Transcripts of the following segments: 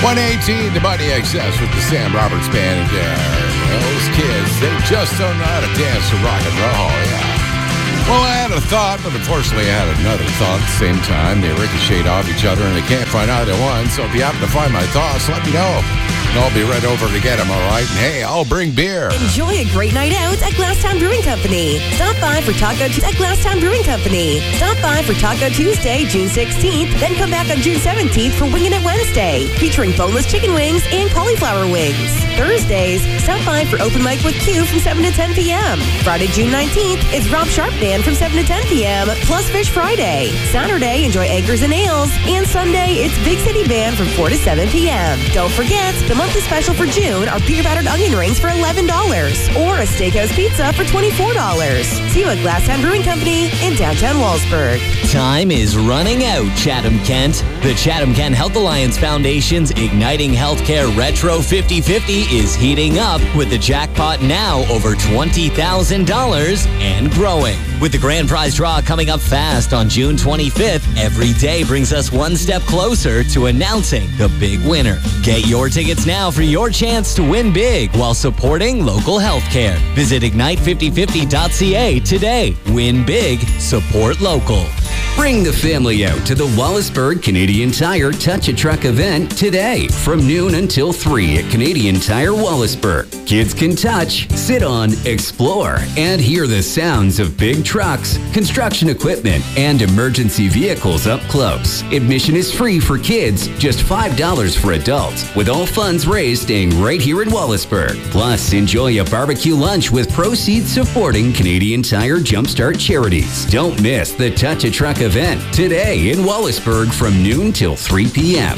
118 to Mighty Excess with the Sam Roberts Band. And those kids, they just don't know how to dance to rock and roll. Yeah. Well, I had a thought, but unfortunately I had another thought at the same time. They ricochet off each other and they can't find either one. So if you happen to find my thoughts, let me know. And I'll be right over to get them, all right? And hey, I'll bring beer. Enjoy a great night out at Glasstown Brewing Company. Stop by for Taco Tuesday at Glasstown Brewing Company. Stop by for Taco Tuesday, June 16th. Then come back on June 17th for Wingin' It Wednesday, featuring boneless chicken wings and cauliflower wings. Thursdays, stop by for Open Mic with Q from 7 to 10 p.m. Friday, June 19th, it's Rob Sharp Band from 7 to 10 p.m. plus Fish Friday. Saturday, enjoy Anchors and Ales. And Sunday, it's Big City Band from 4 to 7 p.m. Don't forget, the monthly special for June are peanut battered onion rings for $11 or a steakhouse pizza for $24. See you at Glasstown Brewing Company in downtown Wallsburg. Time is running out, Chatham-Kent. The Chatham-Kent Health Alliance Foundation's Igniting Healthcare Retro 50/50 is heating up with the jackpot now over $20,000 and growing. With the grand prize draw coming up fast on June 25th, every day brings us one step closer to announcing the big winner. Get your tickets now for your chance to win big while supporting local healthcare. Visit ignite5050.ca today. Win big, support local. Bring the family out to the Wallaceburg Canadian Tire Touch a Truck event today from noon until 3 at Canadian Tire Wallaceburg. Kids can touch, sit on, explore, and hear the sounds of big trucks, construction equipment, and emergency vehicles up close. Admission is free for kids, just $5 for adults, with all funds raised staying right here in Wallaceburg. Plus, enjoy a barbecue lunch with proceeds supporting Canadian Tire Jumpstart charities. Don't miss the Touch a Truck event today in Wallaceburg from noon till 3 p.m.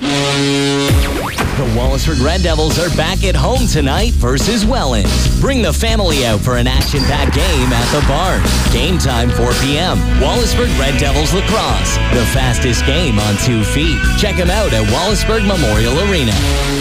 The Wallaceburg Red Devils are back at home tonight versus Welland. Bring the family out for an action-packed game at the barn. Game time 4 p.m. Wallaceburg Red Devils Lacrosse, the fastest game on 2 feet. Check them out at Wallaceburg Memorial Arena.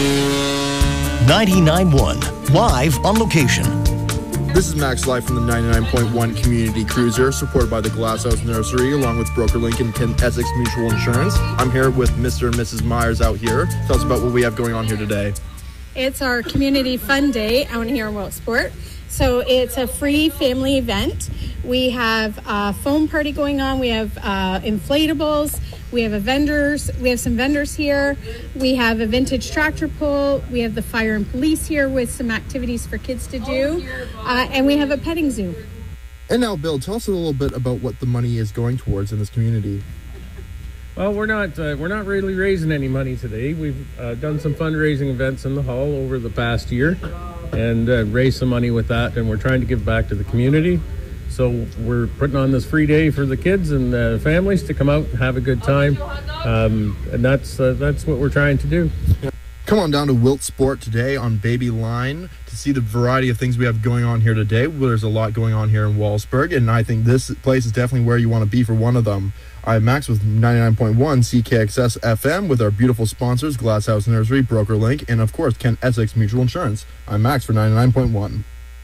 99.1, live on location. This is Max Life from the 99.1 Community Cruiser, supported by the Glasshouse Nursery, along with BrokerLink and Kent Essex Mutual Insurance. I'm here with Mr. and Mrs. Myers out here. Tell us about what we have going on here today. It's our Community Fun Day out here in Wilkesport. So it's a free family event. We have a foam party going on. We have inflatables. We have some vendors here. We have a vintage tractor pull. We have the fire and police here with some activities for kids to do. And we have a petting zoo. And now, Bill, tell us a little bit about what the money is going towards in this community. Well, we're not really raising any money today. We've done some fundraising events in the hall over the past year and raised some money with that, and we're trying to give back to the community. So we're putting on this free day for the kids and families to come out and have a good time, and that's what we're trying to do. Come on down to Wilkesport today on Baby Line to see the variety of things we have going on here today. There's a lot going on here in Wallaceburg, and I think this place is definitely where you want to be for one of them. I'm Max with 99.1 CKXS FM with our beautiful sponsors, Glasshouse Nursery, BrokerLink, and of course, Kent Essex Mutual Insurance. I'm Max for 99.1.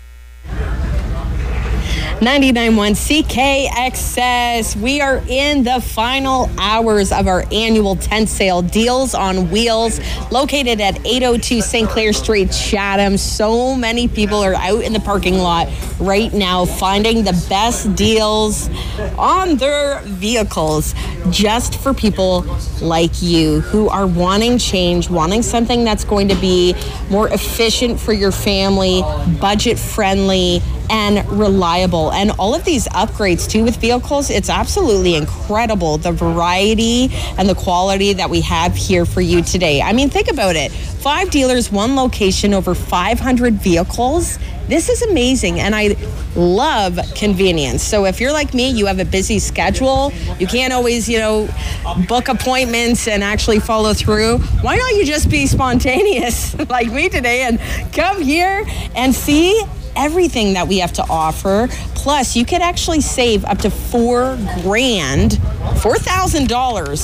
99.1 CKXS. We are in the final hours of our annual tent sale, Deals on Wheels, located at 802 St. Clair Street, Chatham. So many people are out in the parking lot right now finding the best deals on their vehicles, just for people like you who are wanting change, wanting something that's going to be more efficient for your family, budget friendly, and reliable. And all of these upgrades too with vehicles, it's absolutely incredible, the variety and the quality that we have here for you today. I mean, think about it. 5 dealers, 1 location, over 500 vehicles. This is amazing, and I love convenience. So if you're like me, you have a busy schedule, you can't always, book appointments and actually follow through. Why don't you just be spontaneous like me today and come here and see everything that we have to offer. Plus, you could actually save up to $4,000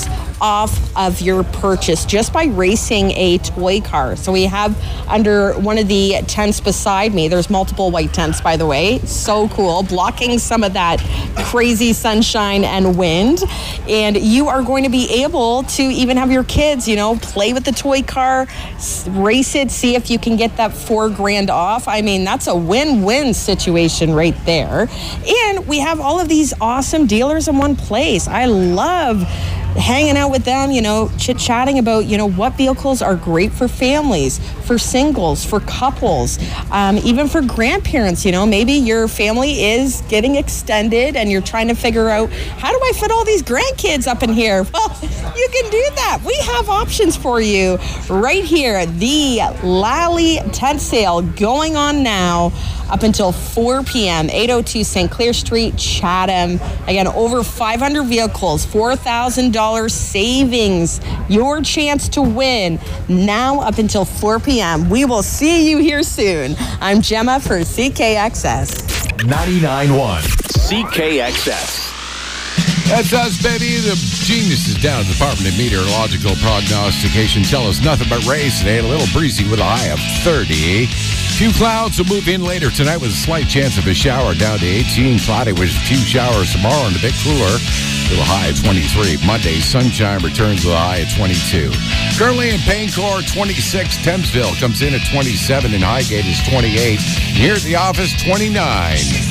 off of your purchase just by racing a toy car. So we have under one of the tents beside me, there's multiple white tents, by the way. So cool, blocking some of that crazy sunshine and wind. And you are going to be able to even have your kids, play with the toy car, race it, see if you can get that $4,000 off. I mean, that's a win-win situation right there. And we have all of these awesome dealers in one place. I love hanging out with them, chit-chatting about, what vehicles are great for families, for singles, for couples, even for grandparents. Maybe your family is getting extended and you're trying to figure out, how do I fit all these grandkids up in here? Well, you can do that. We have options for you right here. The Lally Tent Sale going on now up until 4 p.m., 802 St. Clair Street, Chatham. Again, over 500 vehicles, $4,000 savings. Your chance to win now up until 4 p.m. We will see you here soon. I'm Gemma for CKXS. 99.1 CKXS. That's us, baby. The geniuses down at the Department of Meteorological Prognostication tell us nothing but rays today. A little breezy with a high of 30. Few clouds will move in later tonight with a slight chance of a shower down to 18. Cloudy with a few showers tomorrow and a bit cooler with a high of 23. Monday, sunshine returns with a high of 22. Currently in Paincore, 26. Thamesville comes in at 27 and Highgate is 28. And here at the office, 29.